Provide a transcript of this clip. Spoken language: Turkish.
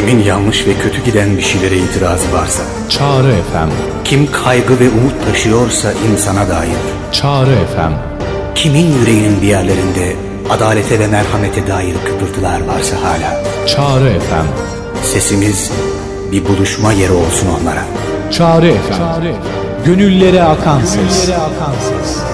Kimin yanlış ve kötü giden bir şeylere itirazı varsa, Çağrı FM. kim kaygı ve umut taşıyorsa insana dair, Çağrı FM. kimin yüreğinin bir yerlerinde adalete ve merhamete dair kıpırtılar varsa hala, Çağrı FM. sesimiz bir buluşma yeri olsun onlara. Çağrı FM. Gönüllere akan ses.